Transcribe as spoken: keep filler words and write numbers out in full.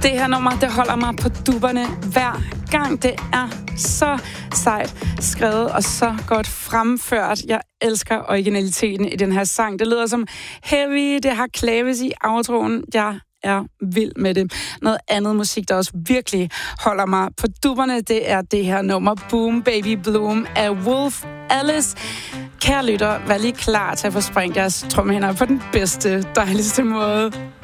Det her nummer, det holder mig på dupperne hver gang. Det er så sejt skrevet og så godt fremført. Jeg elsker originaliteten i den her sang. Det lyder som heavy, det har klaves i outroen. Jeg er vild med det. Noget andet musik, der også virkelig holder mig på dupperne, det er det her nummer Boom Baby Bloom af Wolf Alice. Kære lytter, vær lige klar til at få sprængt jeres trommehinder på den bedste, dejligste måde.